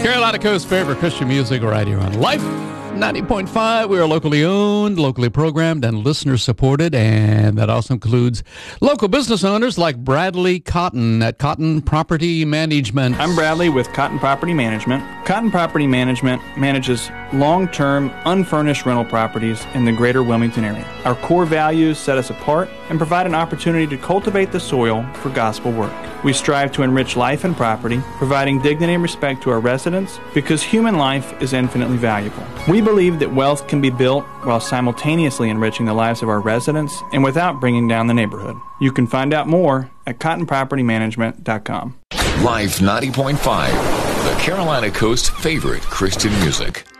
Carolina Coast's favorite Christian music right here on Life 90.5. We are locally owned, locally programmed, and listener-supported, and that also includes local business owners like Bradley Cotton at Cotton Property Management. I'm Bradley with Cotton Property Management. Cotton Property Management manages long-term, unfurnished rental properties in the greater Wilmington area. Our core values set us apart and provide an opportunity to cultivate the soil for gospel work. We strive to enrich life and property, providing dignity and respect to our residents because human life is infinitely valuable. We believe that wealth can be built while simultaneously enriching the lives of our residents and without bringing down the neighborhood. You can find out more at cottonpropertymanagement.com. Life 90.5, the Carolina Coast's favorite Christian music.